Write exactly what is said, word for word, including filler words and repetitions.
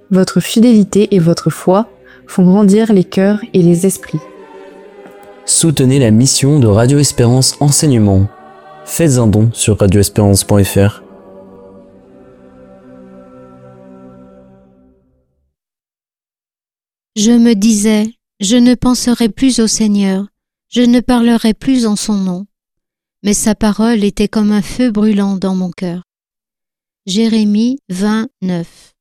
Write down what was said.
Votre fidélité et votre foi font grandir les cœurs et les esprits. Soutenez la mission de Radio Espérance Enseignement. Faites un don sur radio espérance point f r. Je me disais, je ne penserai plus au Seigneur, je ne parlerai plus en son nom. Mais sa parole était comme un feu brûlant dans mon cœur. Jérémie vingt, neuf.